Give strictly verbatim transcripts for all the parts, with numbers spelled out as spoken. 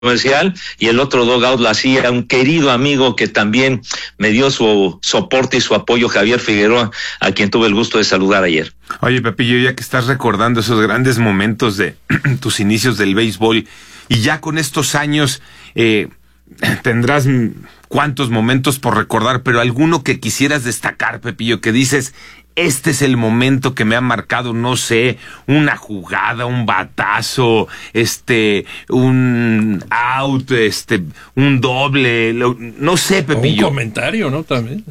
comercial, y el otro dugout lo hacía un querido amigo que también me dio su soporte y su apoyo, Javier Figueroa, a quien tuve el gusto de saludar ayer. Oye, Pepillo, ya que estás recordando esos grandes momentos de tus inicios del béisbol, y ya con estos años eh, tendrás cuántos momentos por recordar, pero alguno que quisieras destacar, Pepillo, que dices, este es el momento que me ha marcado, no sé, una jugada, un batazo, este, un out, este, un doble, lo, no sé, Pepillo. Un comentario, ¿no? También.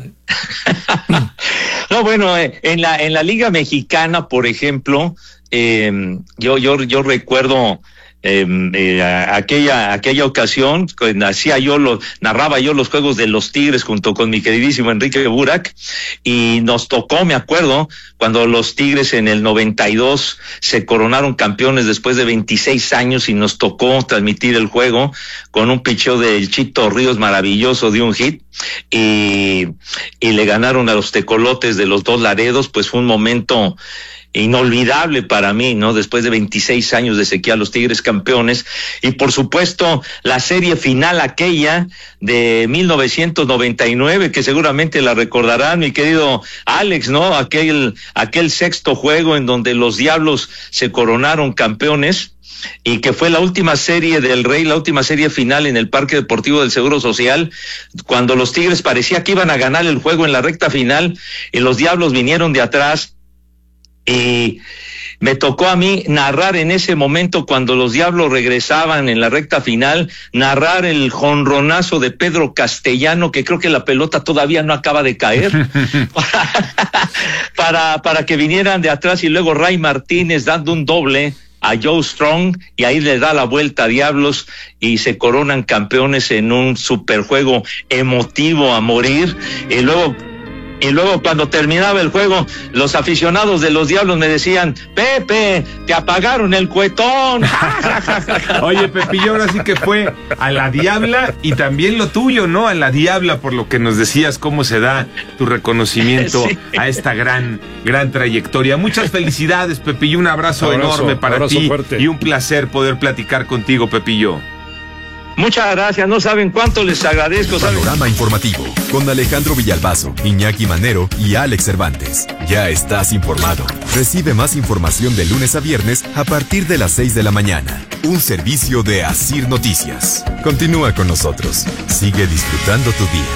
No, bueno, eh, en la en la Liga Mexicana, por ejemplo, eh, yo yo yo recuerdo Eh, eh, aquella aquella ocasión hacía yo lo narraba yo los juegos de los Tigres junto con mi queridísimo Enrique Burak, y nos tocó, me acuerdo, cuando los Tigres en el noventa y dos se coronaron campeones después de veintiséis años, y nos tocó transmitir el juego con un picheo del Chito Ríos maravilloso de un hit, y y le ganaron a los Tecolotes de los Dos Laredos. Pues fue un momento inolvidable para mí, ¿no? Después de veintiséis años de sequía, los Tigres campeones. Y por supuesto la serie final aquella de mil novecientos noventa y nueve, que seguramente la recordarán, mi querido Alex, ¿no? Aquel aquel sexto juego en donde los Diablos se coronaron campeones, y que fue la última serie del Rey, la última serie final en el Parque Deportivo del Seguro Social, cuando los Tigres parecía que iban a ganar el juego en la recta final, y los Diablos vinieron de atrás. Y me tocó a mí narrar en ese momento, cuando los Diablos regresaban en la recta final, narrar el jonronazo de Pedro Castellano, que creo que la pelota todavía no acaba de caer, para, para, para que vinieran de atrás, y luego Ray Martínez dando un doble a Joe Strong, y ahí le da la vuelta a Diablos y se coronan campeones en un superjuego emotivo a morir. Y luego Y luego cuando terminaba el juego, los aficionados de los Diablos me decían, Pepe, te apagaron el cuetón. Oye, Pepillo, ahora sí que fue a la Diabla, y también lo tuyo, ¿no? A la Diabla, por lo que nos decías, cómo se da tu reconocimiento sí. a esta gran, gran trayectoria. Muchas felicidades, Pepillo, un abrazo, abrazo enorme para abrazo ti fuerte. Y un placer poder platicar contigo, Pepillo. Muchas gracias, no saben cuánto les agradezco. Panorama ¿saben? Informativo, con Alejandro Villalbazo, Iñaki Manero y Alex Cervantes. Ya estás informado. Recibe más información de lunes a viernes a partir de las seis de la mañana. Un servicio de Asir Noticias. Continúa con nosotros. Sigue disfrutando tu día.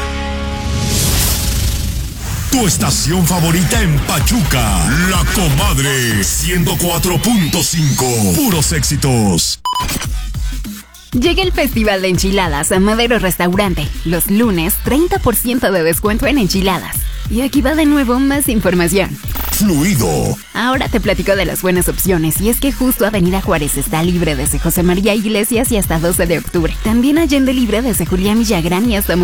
Tu estación favorita en Pachuca, La Comadre, ciento cuatro punto cinco. Puros éxitos. Llega el Festival de Enchiladas a Madero Restaurante. Los lunes, treinta por ciento de descuento en enchiladas. Y aquí va de nuevo más información. Fluido. Ahora te platico de las buenas opciones, y es que justo Avenida Juárez está libre desde José María Iglesias y hasta doce de octubre. También Allende libre desde Julián Villagrán y hasta